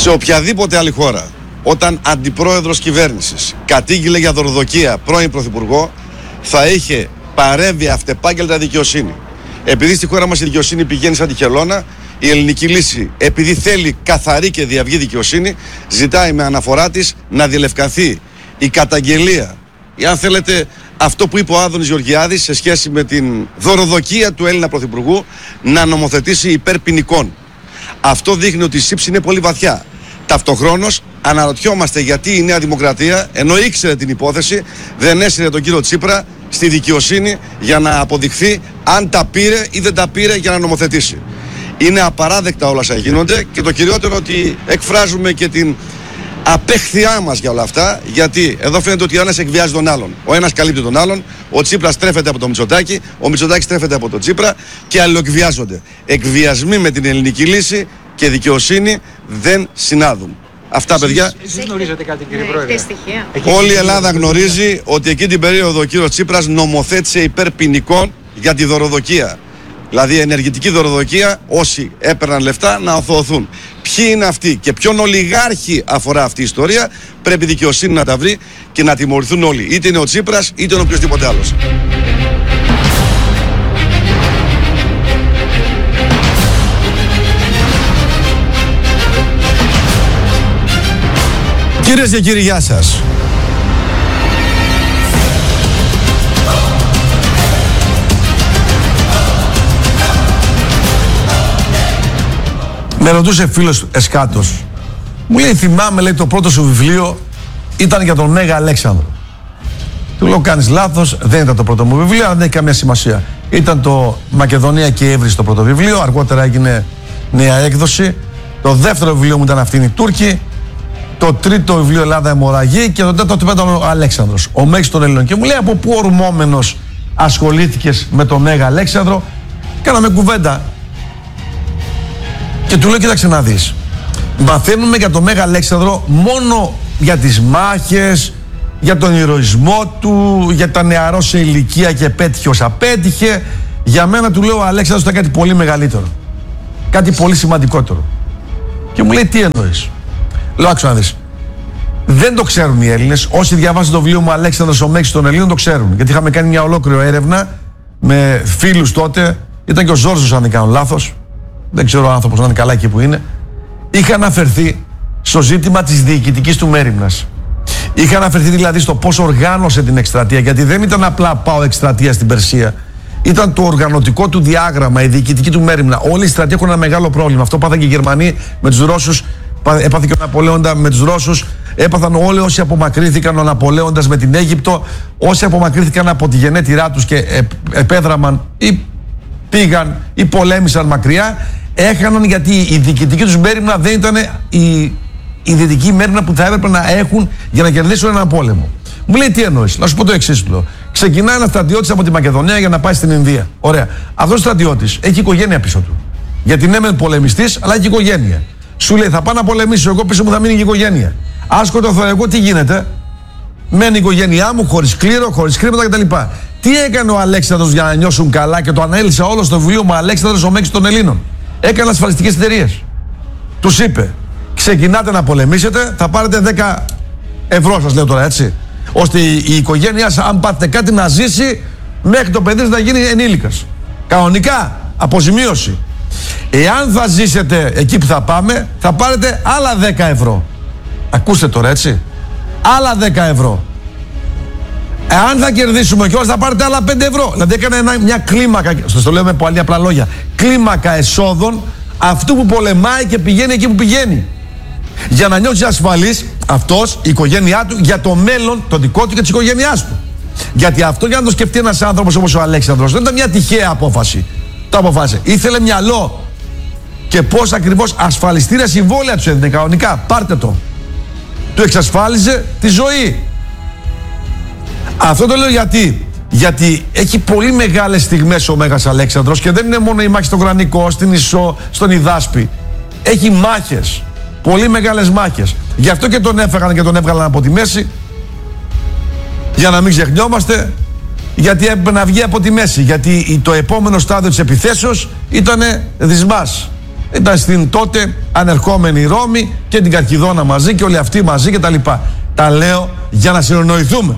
Σε οποιαδήποτε άλλη χώρα, όταν αντιπρόεδρος κυβέρνησης κατήγγειλε για δωροδοκία πρώην πρωθυπουργό, θα είχε παρέμβει αυτεπάγγελτα δικαιοσύνη. Επειδή στη χώρα μας η δικαιοσύνη πηγαίνει σαν τη χελώνα, η ελληνική λύση, επειδή θέλει καθαρή και διαυγή δικαιοσύνη, ζητάει με αναφορά της να διελευκανθεί η καταγγελία, ή αν θέλετε αυτό που είπε ο Άδωνης Γεωργιάδης σε σχέση με την δωροδοκία του Έλληνα πρωθυπουργού, να νομοθετήσει υπέρ ποινικών. Αυτό δείχνει ότι η σύψη είναι πολύ βαθιά. Ταυτοχρόνως αναρωτιόμαστε γιατί η Νέα Δημοκρατία, ενώ ήξερε την υπόθεση, δεν έσυρε τον κύριο Τσίπρα στη δικαιοσύνη για να αποδειχθεί αν τα πήρε ή δεν τα πήρε για να νομοθετήσει. Είναι απαράδεκτα όλα όσα γίνονται, και το κυριότερο ότι εκφράζουμε και την απέχθειά μας για όλα αυτά, γιατί εδώ φαίνεται ότι ο ένας εκβιάζει τον άλλον. Ο ένας καλύπτει τον άλλον, ο Τσίπρας τρέφεται από το Μητσοτάκη, ο Μητσοτάκης τρέφεται από τον Τσίπρα και αλληλοεκβιάζονται. Εκβιασμοί με την ελληνική λύση και δικαιοσύνη δεν συνάδουν. Αυτά, παιδιά. Εσείς γνωρίζετε κάτι, κύριε Πρόεδρε? Όλη η Ελλάδα γνωρίζει ότι εκεί την περίοδο ο κύριος Τσίπρας νομοθέτησε υπέρ ποινικών για τη δωροδοκία. Δηλαδή ενεργητική δωροδοκία, όσοι έπαιρναν λεφτά να αθωωωθούν. Ποιοι είναι αυτοί και ποιον ολιγάρχη αφορά αυτή η ιστορία, πρέπει η δικαιοσύνη να τα βρει και να τιμωρηθούν όλοι. Είτε είναι ο Τσίπρας, είτε είναι οποιοδήποτε άλλος. Κυρίες και κύριοι, γεια σας. Με ρωτούσε φίλος Εσκάτος, μου λέει, θυμάμαι, λέει, το πρώτο σου βιβλίο ήταν για τον Μέγα Αλέξανδρο. Του λέω, κάνεις λάθος, δεν ήταν το πρώτο μου βιβλίο, αλλά δεν έχει καμία σημασία. Ήταν το Μακεδονία και η Εύρυση το πρώτο βιβλίο, αργότερα έγινε νέα έκδοση. Το δεύτερο βιβλίο μου ήταν Αυτήν η Τούρκη. Το τρίτο βιβλίο Ελλάδα Αιμορραγή, και το τέταρτο ήταν ο Αλέξανδρος, ο μέγιστος των Ελλήνων. Και μου λέει, από πού ορμόμενος ασχολήθηκες με τον Μέγα Αλέξανδρο? Κάναμε κουβέντα. Και του λέω, κοίταξε να δεις. Μαθαίνουμε για τον Μέγα Αλέξανδρο μόνο για τις μάχες, για τον ηρωισμό του, για τα νεαρό σε ηλικία και πέτυχε όσα πέτυχε. Για μένα, του λέω, ο Αλέξανδρος ήταν κάτι πολύ μεγαλύτερο. Κάτι πολύ σημαντικότερο. Και μου λέει, τι εννοείς? Λέω, άκουσα να δεις. Δεν το ξέρουν οι Έλληνες. Όσοι διαβάσαν το βιβλίο μου Αλέξανδρος ο μέγιστος των Ελλήνων το ξέρουν. Γιατί είχαμε κάνει μια ολόκληρη έρευνα με φίλους τότε. Ήταν και ο Ζόρζος, αν δεν κάνω λάθος. Δεν ξέρω ο άνθρωπος να είναι καλά εκεί που είναι. Είχα αναφερθεί στο ζήτημα της διοικητικής του μέριμνας. Είχα αναφερθεί δηλαδή στο πώς οργάνωσε την εκστρατεία. Γιατί δεν ήταν απλά πάω εκστρατεία στην Περσία. Ήταν το οργανωτικό του διάγραμμα, η διοικητική του μέριμνα. Όλοι οι στρατοί έχουν ένα μεγάλο πρόβλημα. Αυτό πάθαν και οι Γερμανοί με τους Ρώσους. Έπαθε και ο Ναπολέοντα με τους Ρώσους. Έπαθαν όλοι όσοι απομακρύνθηκαν, ο Ναπολέοντας με την Αίγυπτο. Όσοι απομακρύνθηκαν από τη γενέτειρά τους και επέδραμαν ή πήγαν ή πολέμησαν μακριά, έχαναν, γιατί η διοικητική τους μέριμνα δεν ήταν η δυτική μέριμνα που θα έπρεπε να έχουν για να κερδίσουν έναν πόλεμο. Μου λέει, τι εννοείς? Να σου πω το εξής, του λέω. Ξεκινάει ένας στρατιώτης από τη Μακεδονία για να πάει στην Ινδία. Ωραία. Αυτός ο στρατιώτης έχει οικογένεια πίσω του. Γιατί ναι, μεν πολεμιστής, αλλά έχει οικογένεια. Σου λέει, θα πάω να πολεμήσω, εγώ πίσω μου θα μείνει η οικογένεια. Αν σκοτωθώ εγώ, τι γίνεται? Μένει η οικογένειά μου χωρίς κλήρο, χωρίς χρήματα κτλ. Τι έκανε ο Αλέξανδρος για να νιώσουν καλά, και το ανέλησα όλο στο βιβλίο μου Αλέξανδρος ο μέγιστος των Ελλήνων? Έκανε ασφαλιστικές εταιρείες. Τους είπε, ξεκινάτε να πολεμήσετε, θα πάρετε 10 ευρώ, σας λέω τώρα, έτσι. Ώστε η οικογένειά σας, αν πάθετε κάτι, να ζήσει μέχρι το παιδί να γίνει ενήλικας. Κανονικά, αποζημίωση. Εάν θα ζήσετε εκεί που θα πάμε, θα πάρετε άλλα 10 ευρώ. Ακούστε τώρα, έτσι. Άλλα 10 ευρώ. Εάν θα κερδίσουμε κιόλας, θα πάρετε άλλα 5 ευρώ. Δηλαδή έκανε μια κλίμακα, σας το λέω με πολύ απλά λόγια, κλίμακα εσόδων αυτού που πολεμάει και πηγαίνει εκεί που πηγαίνει. Για να νιώσει ασφαλής αυτός, η οικογένειά του, για το μέλλον το δικό του και της οικογένειάς του. Γιατί αυτό, για να το σκεφτεί ένας άνθρωπος όπως ο Αλέξανδρος, δεν ήταν μια τυχαία απόφαση. Το αποφάσισε. Ήθελε μυαλό. Και πώς ακριβώς ασφαλιστήρια συμβόλαια τους έδινε κανονικά. Πάρτε το. Του εξασφάλιζε τη ζωή. Αυτό το λέω γιατί έχει πολύ μεγάλες στιγμές ο Μέγας Αλέξανδρος, και δεν είναι μόνο η μάχη στο Γρανικό, στην Ισό, στον Ιδάσπη. Έχει μάχες. Πολύ μεγάλες μάχες. Γι' αυτό και τον έφεγαν και τον έβγαλαν από τη μέση. Για να μην ξεχνιόμαστε. Γιατί έπρεπε να βγει από τη μέση. Γιατί το επόμενο στάδιο της επιθέσεως ήταν δυσμάς. Ήταν στην τότε ανερχόμενη Ρώμη και την Καρκιδόνα μαζί και όλοι αυτοί μαζί και τα λοιπά. Τα λέω για να συνεννοηθούμε.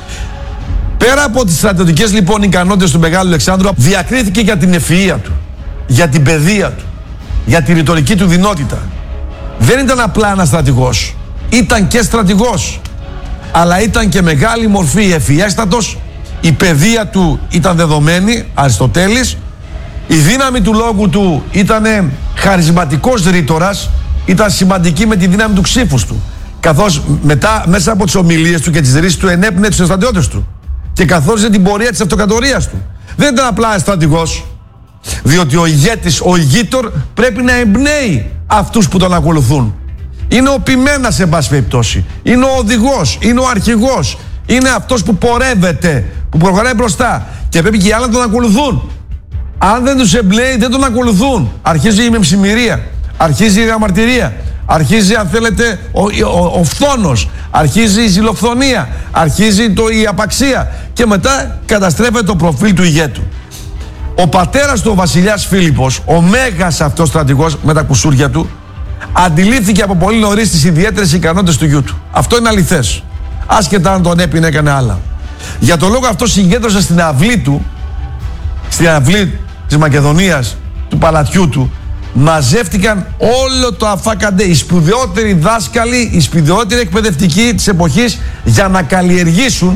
Πέρα από τις στρατιωτικές λοιπόν ικανότητες του Μεγάλου Αλεξάνδρου, διακρίθηκε για την ευφυΐα του, για την παιδεία του, για τη ρητορική του δυνότητα. Δεν ήταν απλά ένας στρατηγός, ήταν και στρατηγός, αλλά ήταν και μεγάλη μορφή ευφυέστατος, η παιδεία του ήταν δεδομένη, Αριστοτέλης, η δύναμη του λόγου του ήταν χαρισματικός ρήτορας, ήταν σημαντική με τη δύναμη του ξύφους του, καθώς μετά μέσα από τις ομιλίες του και τις ρίσεις του ενέπνεε τους στρατιώτες του και καθόριζε την πορεία της αυτοκρατορίας του. Δεν ήταν απλά στρατηγός, διότι ο ηγέτης, ο ηγείτορ πρέπει να εμπνέει αυτούς που τον ακολουθούν. Είναι ο ποιμένας εν πάση περιπτώσει, είναι ο οδηγός, είναι ο αρχηγός, είναι αυτός που πορεύεται, που προχωράει μπροστά και πρέπει και οι άλλοι να τον ακολουθούν. Αν δεν τους εμπνέει δεν τον ακολουθούν. Αρχίζει η μεμψημυρία, αρχίζει η διαμαρτυρία, αρχίζει αν θέλετε ο φθόνος, αρχίζει η ζηλοφθονία, αρχίζει η απαξία και μετά καταστρέφεται το προφίλ του ηγέτου. Ο πατέρας του, ο βασιλιάς Φίλιππος, ο μέγας αυτός στρατηγός με τα κουσούρια του, αντιλήφθηκε από πολύ νωρίς τις ιδιαίτερες ικανότητες του γιού του. Αυτό είναι αληθές. Άσχετα αν τον έπινε, έκανε άλλα. Για τον λόγο αυτό συγκέντρωσε στην αυλή του, στην αυλή της Μακεδονίας, του παλατιού του, μαζεύτηκαν όλο το αφάκαντε, οι σπουδαιότεροι δάσκαλοι, οι σπουδαιότεροι εκπαιδευτικοί της εποχής για να καλλιεργήσουν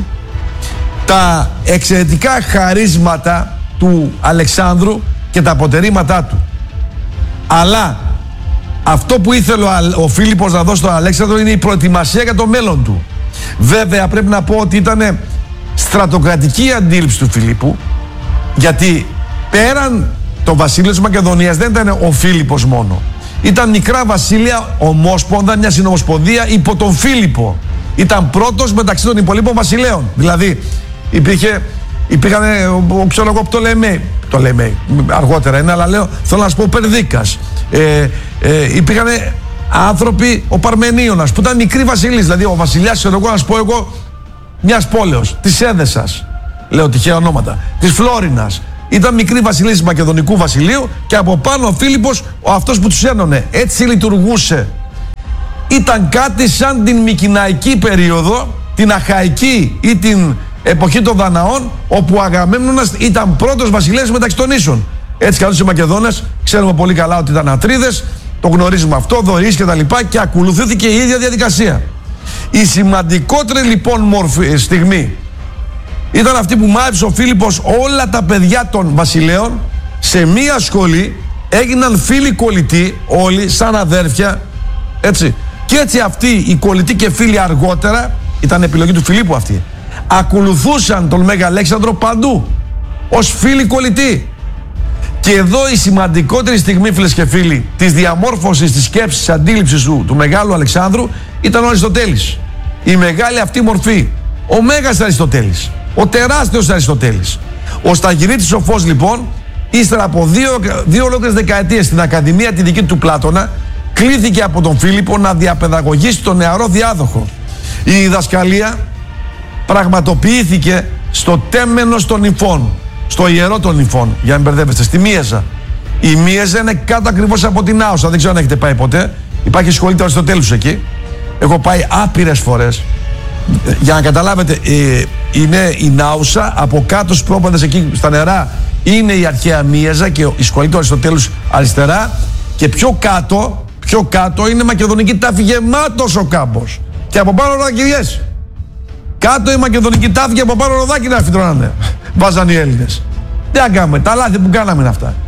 τα εξαιρετικά χαρίσματα του Αλεξάνδρου και τα αποτερήματά του. Αλλά αυτό που ήθελε ο Φίλιππος να δώσει στον Αλέξανδρο είναι η προετοιμασία για το μέλλον του. Βέβαια πρέπει να πω ότι ήταν στρατοκρατική η αντίληψη του Φιλίππου, γιατί πέραν το βασίλειο της Μακεδονίας δεν ήταν ο Φίλιππος μόνο. Ήταν μικρά βασίλεια ομόσπονδα, μια συνομοσπονδία υπό τον Φίλιππο. Ήταν πρώτος μεταξύ των υπολείπων βασιλέων. Δηλαδή υπήρχαν, ξέρω εγώ, το λέμε αργότερα είναι, αλλά λέω, θέλω να σου πω Περδίκας. Υπήρχαν άνθρωποι, ο Παρμενίωνας, που ήταν μικροί βασιλείς. Δηλαδή ο βασιλιάς, ξέρω εγώ, να σου πω εγώ, μιας πόλεως, της Έδεσας, λέω τυχαία ονόματα, της Φλόρινας. Ήταν μικροί βασιλείς του Μακεδονικού βασιλείου και από πάνω ο Φίλιππος, αυτός που τους ένωνε. Έτσι λειτουργούσε. Ήταν κάτι σαν την Μικηναϊκή περίοδο, την Αχαϊκή ή την εποχή των Δαναών, όπου ο Αγαμέμνονας ήταν πρώτος βασιλέας μεταξύ των ίσων. Έτσι καλώς οι Μακεδόνες, ξέρουμε πολύ καλά ότι ήταν Ατρίδες, το γνωρίζουμε αυτό, Δωρείς και τα λοιπά, και ακολουθήθηκε η ίδια διαδικασία. Η σημαντικότερη λοιπόν στιγμή ήταν αυτή που μάθησε ο Φίλιππος όλα τα παιδιά των βασιλέων σε μία σχολή, έγιναν φίλοι κολλητοί όλοι σαν αδέρφια, έτσι. Και έτσι αυτοί οι κολλητοί και φίλοι αργότερα, ήταν επιλογή του Φιλίππου αυτή, ακολουθούσαν τον Μέγα Αλέξανδρο παντού ως φίλοι κολλητοί. Και εδώ η σημαντικότερη στιγμή, φίλες και φίλοι, της διαμόρφωσης της σκέψης, της αντίληψης του Μεγάλου Αλεξάνδρου ήταν ο Αριστοτέλης. Η μεγάλη αυτή μορφή, ο Μέγας Αριστοτέλης, ο τεράστιος Αριστοτέλης. Ο Σταγυρίτης σοφός λοιπόν, ύστερα από δύο ολόκληρες δεκαετίες στην Ακαδημία τη δική του Πλάτωνα, κλήθηκε από τον Φίλιππο να διαπαιδαγωγήσει τον νεαρό διάδοχο. Η διδασκαλία πραγματοποιήθηκε στο Τέμενος των Νυμφών, στο Ιερό των Νυμφών, για να μην μπερδεύεστε, στη Μίεζα. Η Μίεζα είναι κάτω ακριβώς από την Άουσα, δεν ξέρω αν έχετε πάει ποτέ. Υπάρχει σχολή του Αριστοτέλους εκεί. Έχω πάει άπειρες φορές. Για να καταλάβετε, είναι η Νάουσα, από κάτω στους πρόπαντες εκεί στα νερά είναι η αρχαία Μίεζα και η σχολή του Αριστοτέλους αριστερά, και πιο κάτω είναι μακεδονική τάφη, γεμάτος ο κάμπος. Και από πάνω ροδακυριές. Κάτω η μακεδονική τάφη και από πάνω ροδάκι να φυτρώνανε. Βάζαν οι Έλληνες. Τι να κάνουμε, τα λάθη που κάναμε είναι αυτά.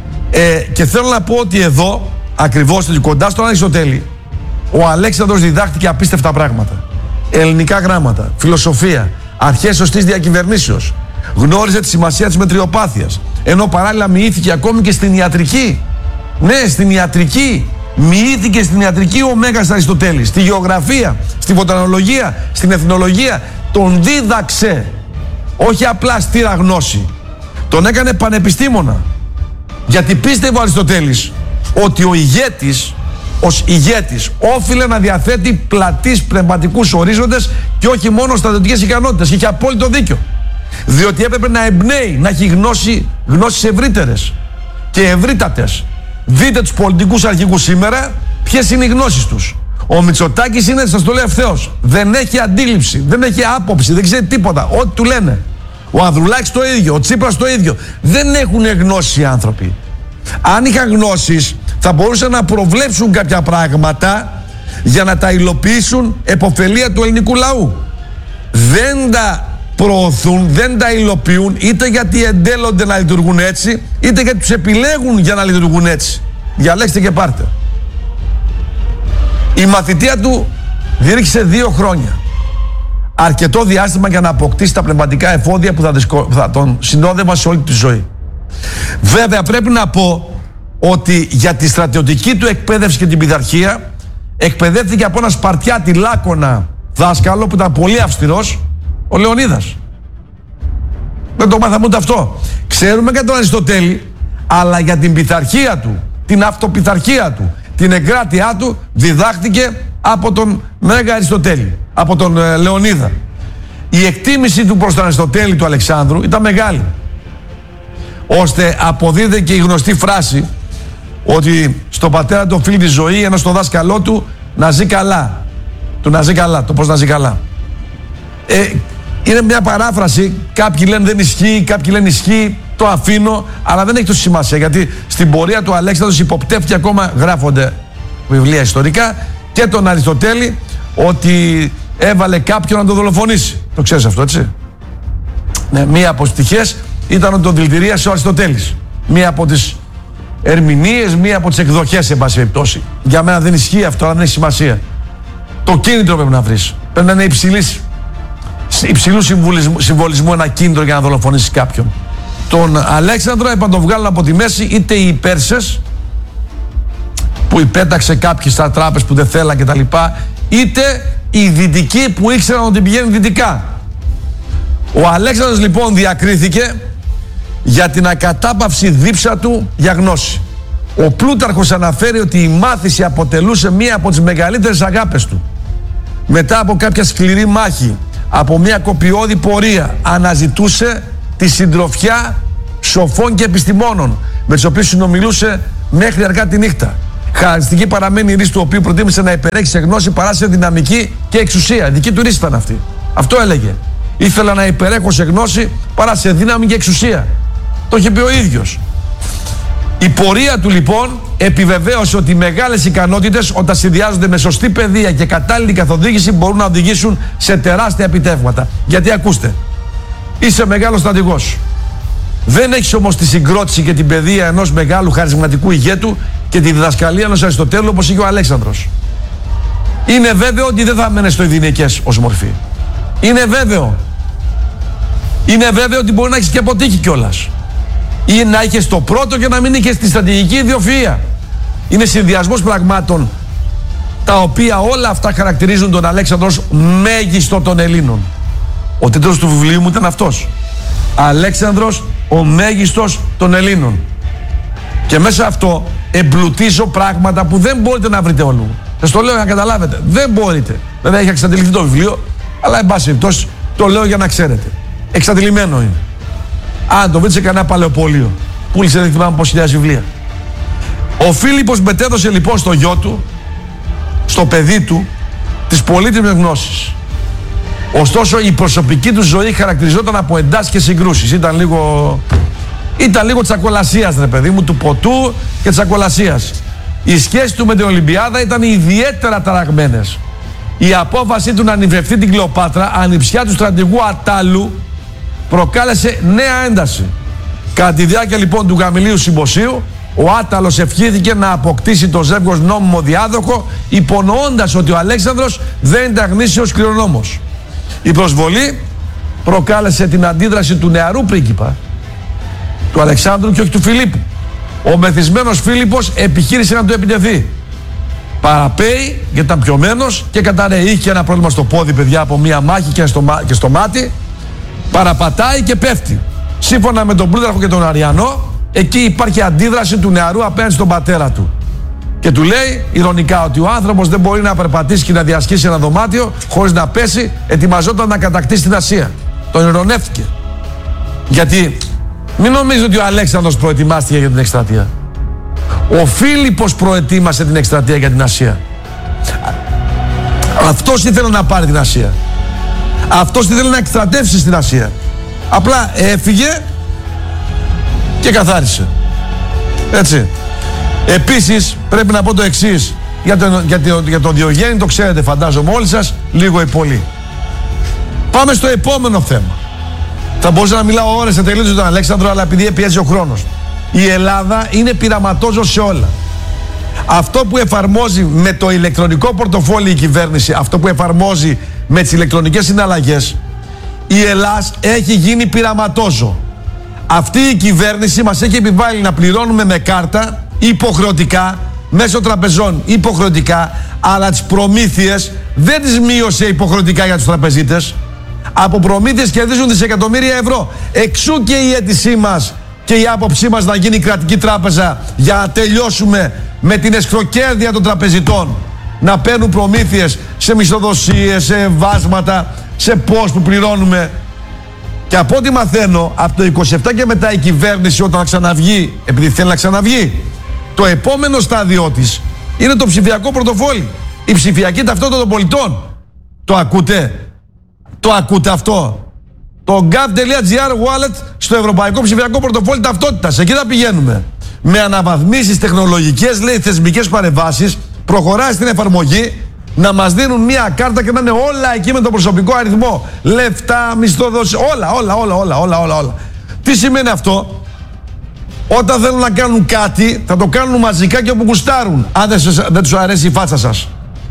Και θέλω να πω ότι εδώ, ακριβώς κοντά στον Αριστοτέλη, ο Αλέξανδρος διδάχτηκε απίστευτα πράγματα. Ελληνικά γράμματα, φιλοσοφία, αρχές σωστής διακυβερνήσεως. Γνώριζε τη σημασία της μετριοπάθειας. Ενώ παράλληλα μοιήθηκε ακόμη και στην ιατρική. Ναι, στην ιατρική. Μοιήθηκε στην ιατρική ο Μέγας Αριστοτέλης. Στη γεωγραφία, στη βοτανολογία, στην εθνολογία. Τον δίδαξε. Όχι απλά στήρα γνώση. Τον έκανε πανεπιστήμονα. Γιατί πίστευε ο Αριστοτέλης ότι ο ηγέτης, ως ηγέτης, όφιλε να διαθέτει πλατείς πνευματικούς ορίζοντες και όχι μόνο στρατιωτικές ικανότητες. Και είχε απόλυτο δίκιο. Διότι έπρεπε να εμπνέει, να έχει γνώσεις ευρύτερες και ευρύτατες. Δείτε τους πολιτικούς αρχηγούς σήμερα, ποιες είναι οι γνώσεις τους. Ο Μητσοτάκης είναι, σας το λέω ευθέως, δεν έχει αντίληψη, δεν έχει άποψη, δεν ξέρει τίποτα. Ό,τι του λένε. Ο Ανδρουλάκης το ίδιο, ο Τσίπρας το ίδιο. Δεν έχουν γνώσεις οι άνθρωποι. Αν είχαν γνώσεις, θα μπορούσαν να προβλέψουν κάποια πράγματα για να τα υλοποιήσουν επωφελία του ελληνικού λαού. Δεν τα προωθούν, δεν τα υλοποιούν, είτε γιατί εντέλλονται να λειτουργούν έτσι, είτε γιατί τους επιλέγουν για να λειτουργούν έτσι. Διαλέξτε και πάρτε. Η μαθητεία του διήρκησε 2 χρόνια. Αρκετό διάστημα για να αποκτήσει τα πνευματικά εφόδια που θα τον συνόδευαν σε όλη τη ζωή. Βέβαια πρέπει να πω ότι για τη στρατιωτική του εκπαίδευση και την πειθαρχία εκπαιδεύτηκε από ένα Σπαρτιάτη Λάκωνα δάσκαλο που ήταν πολύ αυστηρός, ο Λεωνίδας. Δεν το μάθαμε ούτε αυτό. Ξέρουμε για τον Αριστοτέλη, αλλά για την πειθαρχία του, την αυτοπειθαρχία του, την εγκράτειά του διδάχτηκε από τον Μέγα Αριστοτέλη, από τον Λεωνίδα. Η εκτίμηση του προς τον Αριστοτέλη του Αλεξάνδρου ήταν μεγάλη, ώστε αποδίδεται και η γνωστή φράση ότι στον πατέρα του οφείλει τη ζωή, ενώ στο δάσκαλό του να ζει καλά. Του να ζει καλά, το πώς να ζει καλά. Είναι μια παράφραση, κάποιοι λένε δεν ισχύει, κάποιοι λένε ισχύει, το αφήνω, αλλά δεν έχει τόση σημασία, γιατί στην πορεία του Αλέξανδρος υποπτεύτηκε, ακόμα γράφονται βιβλία ιστορικά, και τον Αριστοτέλη ότι έβαλε κάποιον να τον δολοφονήσει. Το ξέρεις αυτό, έτσι? Ναι, μία από τις πτυχές ήταν ότι τον δηλητηρίασε ο Αριστοτέλης. Μία από τις ερμηνείες, μία από τις εκδοχές, εν πάση περιπτώσει. Για μένα δεν ισχύει αυτό, αλλά δεν έχει σημασία. Το κίνητρο πρέπει να βρεις. Πρέπει να είναι υψηλού συμβολισμού ένα κίνητρο για να δολοφονήσεις κάποιον. Τον Αλέξανδρο έπρεπε να τον βγάλουν από τη μέση είτε οι Πέρσες, που υπέταξε κάποιοι στα τράπεζες που δεν θέλαν κτλ., είτε οι Δυτικοί που ήξεραν ότι πηγαίνουν δυτικά. Ο Αλέξανδρος λοιπόν διακρίθηκε για την ακατάπαυση δίψα του για γνώση. Ο Πλούταρχος αναφέρει ότι η μάθηση αποτελούσε μία από τις μεγαλύτερες αγάπες του. Μετά από κάποια σκληρή μάχη, από μία κοπιώδη πορεία, αναζητούσε τη συντροφιά σοφών και επιστημόνων, με τους οποίους συνομιλούσε μέχρι αργά τη νύχτα. Χαρακτηριστική παραμένει η ρίση του οποίου προτίμησε να υπερέχει σε γνώση παρά σε δυναμική και εξουσία. Δική του ρίση ήταν αυτή. Αυτό έλεγε. Ήθελα να υπερέχω σε γνώση παρά σε δύναμη και εξουσία. Το είχε πει ο ίδιος. Η πορεία του λοιπόν επιβεβαίωσε ότι οι μεγάλες ικανότητες, όταν συνδυάζονται με σωστή παιδεία και κατάλληλη καθοδήγηση, μπορούν να οδηγήσουν σε τεράστια επιτεύγματα. Γιατί ακούστε, είσαι μεγάλος στρατηγός. Δεν έχεις όμως τη συγκρότηση και την παιδεία ενός μεγάλου χαρισματικού ηγέτου και τη διδασκαλία ενός Αριστοτέλου όπως είχε ο Αλέξανδρος. Είναι βέβαιο ότι δεν θα μένεις στο ειδηνικές ως μορφή. Είναι βέβαιο. Είναι βέβαιο ότι μπορεί να έχεις και αποτύχει κιόλας. Ή να είχες το πρώτο και να μην είχες τη στρατηγική ιδιοφυΐα. Είναι συνδυασμός πραγμάτων τα οποία όλα αυτά χαρακτηρίζουν τον Αλέξανδρο ως μέγιστο των Ελλήνων. Ο τίτλος του βιβλίου μου ήταν αυτός. Αλέξανδρος, ο μέγιστος των Ελλήνων. Και μέσα αυτό εμπλουτίζω πράγματα που δεν μπορείτε να βρείτε όλου. Σας το λέω για να καταλάβετε. Δεν μπορείτε. Βέβαια έχει εξαντληθεί το βιβλίο, αλλά εν πάση περιπτώσει το λέω για να ξέρετε. Εξαντλημένο είναι. Αν το βρείτε σε κανένα παλαιοπόλιο, πούλησε δεν θυμάμαι πόσες χιλιάδες βιβλία. Ο Φίλιππος μετέδωσε λοιπόν στο γιο του, στο παιδί του, τις πολύτιμες γνώσεις. Ωστόσο η προσωπική του ζωή χαρακτηριζόταν από εντάσεις και συγκρούσεις. Ήταν λίγο τσακολασίας, ρε παιδί μου, του ποτού και τσακολασίας. Οι σχέσεις του με την Ολυμπιάδα ήταν ιδιαίτερα ταραγμένες. Η απόφαση του να ανιβευτεί την Κλεοπάτρα, ανιψιά του στρατηγού Ατάλου, προκάλεσε νέα ένταση. Κατά τη διάρκεια λοιπόν του γαμηλίου συμποσίου, ο Άταλος ευχήθηκε να αποκτήσει το ζεύγος νόμιμο διάδοχο, υπονοώντας ότι ο Αλέξανδρος δεν ήταν γνήσιος κληρονόμος. Η προσβολή προκάλεσε την αντίδραση του νεαρού πρίγκιπα, του Αλεξάνδρου και όχι του Φιλίππου. Ο μεθυσμένος Φίλιππος επιχείρησε να του επιτεθεί. Παραπέει γιατί ήταν πιωμένος και καταραίει. Είχε ένα πρόβλημα στο πόδι, παιδιά, από μία μάχη και στο μάτι. Παραπατάει και πέφτει. Σύμφωνα με τον Πλούταρχο και τον Αριανό, εκεί υπάρχει αντίδραση του νεαρού απέναντι στον πατέρα του. Και του λέει ειρωνικά ότι ο άνθρωπος δεν μπορεί να περπατήσει και να διασχίσει ένα δωμάτιο χωρίς να πέσει, ετοιμαζόταν να κατακτήσει την Ασία. Τον ειρωνεύτηκε. Γιατί μην νομίζετε ότι ο Αλέξανδρος προετοιμάστηκε για την εκστρατεία. Ο Φίλιππος προετοίμασε την εκστρατεία για την Ασία. Αυτός ήθελε να πάρει την Ασία. Αυτός ήθελε να εκστρατεύσει στην Ασία. Απλά έφυγε και καθάρισε. Έτσι. Επίσης πρέπει να πω το εξής για τον Διογέννη, το ξέρετε φαντάζομαι όλοι σας, λίγο ή πολύ. Πάμε στο επόμενο θέμα. Θα μπορούσα να μιλάω ώρες σε τελείως τον Αλέξανδρο, αλλά επειδή πιέζει ο χρόνος. Η Ελλάδα είναι πειραματόζω σε όλα. Αυτό που εφαρμόζει με το ηλεκτρονικό πορτοφόλι η κυβέρνηση, αυτό που εφαρμόζει με τις ηλεκτρονικές συναλλαγές, η Ελλάδα έχει γίνει πειραματόζω. Αυτή η κυβέρνηση μας έχει επιβάλει να πληρώνουμε με κάρτα υποχρεωτικά, μέσω τραπεζών υποχρεωτικά, αλλά τις προμήθειες δεν τις μείωσε υποχρεωτικά για τους τραπεζίτες. Από προμήθειες κερδίζουν δισεκατομμύρια ευρώ. Εξού και η αίτησή μας και η άποψή μας να γίνει κρατική τράπεζα για να τελειώσουμε με την εσχροκέρδεια των τραπεζιτών. Να παίρνουν προμήθειες σε μισθοδοσίες, σε βάσματα, σε πώς που πληρώνουμε. Και από ό,τι μαθαίνω, από το 27 και μετά η κυβέρνηση όταν θα ξαναβγεί, επειδή θέλει να ξαναβγεί, το επόμενο στάδιο της είναι το ψηφιακό πορτοφόλι. Η ψηφιακή ταυτότητα των πολιτών. Το ακούτε? Το ακούτε αυτό? Το gov.gr wallet στο ευρωπαϊκό ψηφιακό πορτοφόλι ταυτότητας. Εκεί θα πηγαίνουμε. Με αναβαθμίσεις τεχνολογικές, λέει, θεσμικές παρεμβάσεις, προχωράει στην εφαρμογή να μας δίνουν μια κάρτα και να είναι όλα εκεί με τον προσωπικό αριθμό. Λεφτά, μισθοδόσεις, όλα. Τι σημαίνει αυτό? Όταν θέλουν να κάνουν κάτι, θα το κάνουν μαζικά και όπου γουστάρουν. Αν δεν τους αρέσει η φάτσα σας.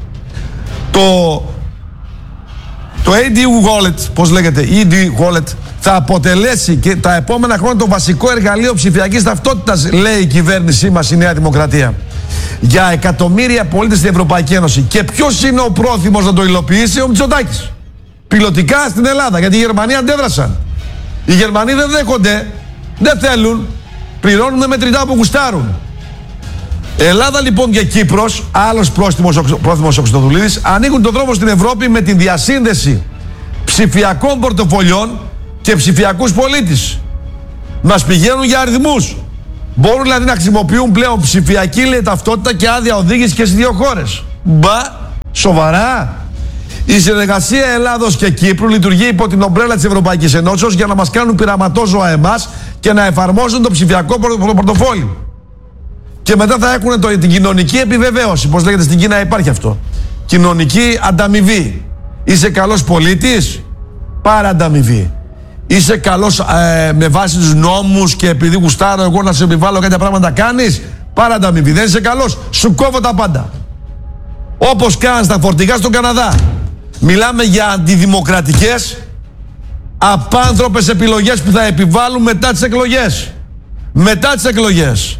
Το AD Wallet, πώς λέγεται, ED Wallet, θα αποτελέσει και τα επόμενα χρόνια το βασικό εργαλείο ψηφιακής ταυτότητας, λέει η κυβέρνησή μας, η Νέα Δημοκρατία, για εκατομμύρια πολίτες στην Ευρωπαϊκή Ένωση. Και ποιος είναι ο πρόθυμος να το υλοποιήσει? Ο Μητσοτάκης. Πιλωτικά στην Ελλάδα, γιατί οι Γερμανοί αντέδρασαν. Οι Γερμανοί δεν δέχονται, δεν θέλουν, πληρώνουν με μετρητά που γουστάρουν. Ελλάδα λοιπόν και Κύπρος, άλλος πρόθυμος ο Χριστοδουλίδης, ανοίγουν τον δρόμο στην Ευρώπη με τη διασύνδεση ψηφιακών πορτοφολιών και ψηφιακούς πολίτες. Μας πηγαίνουν για αριθμούς. Μπορούν δηλαδή να χρησιμοποιούν πλέον ψηφιακή, λέει, ταυτότητα και άδεια οδήγηση και στις δύο χώρες. Μπα, σοβαρά? Η συνεργασία Ελλάδος και Κύπρου λειτουργεί υπό την ομπρέλα της Ευρωπαϊκής Ενώσεως για να μας κάνουν πειραματόζωα εμάς και να εφαρμόζουν το ψηφιακό πορτοφόλι. Και μετά θα έχουν την κοινωνική επιβεβαίωση. Πώς λέγεται στην Κίνα, υπάρχει αυτό. Κοινωνική ανταμοιβή. Είσαι καλός πολίτης, πάρε ανταμοιβή. Είσαι καλός με βάση τους νόμους και επειδή γουστάρω εγώ να σε επιβάλλω κάποια πράγματα κάνεις, πάρε ανταμοιβή. Δεν είσαι καλός, σου κόβω τα πάντα. Όπως κάνουν στα φορτηγά στον Καναδά. Μιλάμε για αντιδημοκρατικές, απάνθρωπες επιλογές που θα επιβάλλουν μετά τις εκλογές. Μετά τις εκλογές.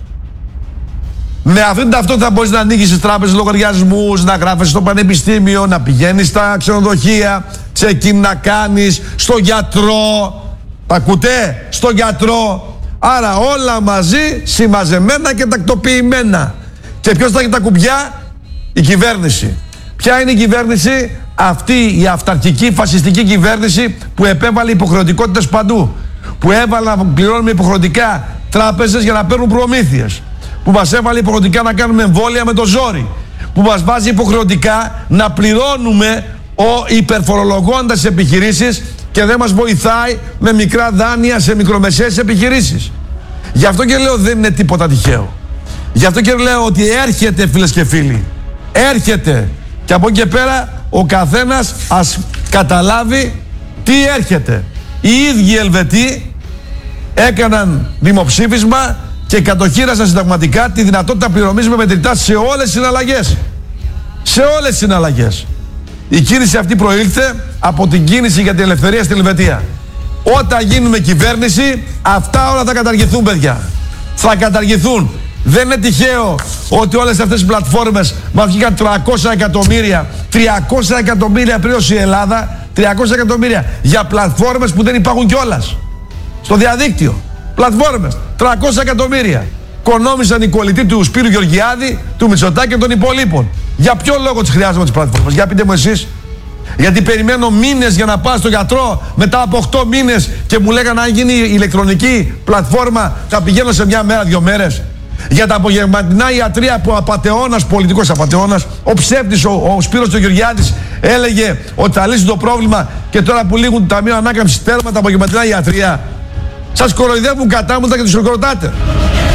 Με αυτήν την ταυτότητα μπορείς να ανοίγεις στις τράπεζες λογαριασμούς, να γράφεις στο πανεπιστήμιο, να πηγαίνεις στα ξενοδοχεία, check-in να κάνεις, στο γιατρό. Τα ακούτε? Στο γιατρό. Άρα όλα μαζί, συμμαζεμένα και τακτοποιημένα. Και ποιος θα έχει τα κουμπιά? Η κυβέρνηση. Ποια είναι η κυβέρνηση? Αυτή η αυταρχική φασιστική κυβέρνηση που επέβαλε υποχρεωτικότητες παντού. Που έβαλε να πληρώνουμε υποχρεωτικά τράπεζες για να παίρνουν προμήθειες. Που μας έβαλε υποχρεωτικά να κάνουμε εμβόλια με το ζόρι. Που μας βάζει υποχρεωτικά να πληρώνουμε υπερφορολογώντας επιχειρήσεις και δεν μας βοηθάει με μικρά δάνεια σε μικρομεσαίες επιχειρήσεις. Γι' αυτό και λέω δεν είναι τίποτα τυχαίο. Γι' αυτό και λέω ότι έρχεται, φίλες και φίλοι. Έρχεται. Και από εκεί και πέρα ο καθένας ας καταλάβει τι έρχεται. Οι ίδιοι Ελβετοί έκαναν δημοψήφισμα και κατοχύρασαν συνταγματικά τη δυνατότητα πληρωμής με μετρητά σε όλες τις συναλλαγές. Σε όλες τις συναλλαγές. Η κίνηση αυτή προήλθε από την κίνηση για την ελευθερία στην Ελβετία. Όταν γίνουμε κυβέρνηση, αυτά όλα θα καταργηθούν, παιδιά. Θα καταργηθούν. Δεν είναι τυχαίο ότι όλες αυτές οι πλατφόρμες μας βγήκαν 300 εκατομμύρια. 300 εκατομμύρια πλήρωσε η Ελλάδα. 300 εκατομμύρια για πλατφόρμες που δεν υπάρχουν κιόλας. Στο διαδίκτυο. Πλατφόρμες. 300 εκατομμύρια. Κονόμησαν οι κολλητοί του Σπύρου Γεωργιάδη, του Μητσοτάκη και των υπολείπων. Για ποιο λόγο τις χρειάζομαι τις πλατφόρμες? Για πείτε μου εσείς. Γιατί περιμένω μήνες για να πάω στο γιατρό μετά από 8 μήνες και μου λέγανε αν γίνει η ηλεκτρονική πλατφόρμα θα πηγαίνω σε μια μέρα, 2 μέρες. Για τα απογευματινά ιατρία που απατεώνας, πολιτικός απατεώνας, ο ψεύτης, ο Σπύρος ο Γεωργιάδης έλεγε ότι θα λύσει το πρόβλημα και τώρα που λήγουν το Ταμείο Ανάκαμψης τέρμα τα απογευματινά ιατρία. Σας κοροϊδεύουν κατάμοντα και τους χειροκροτάτε.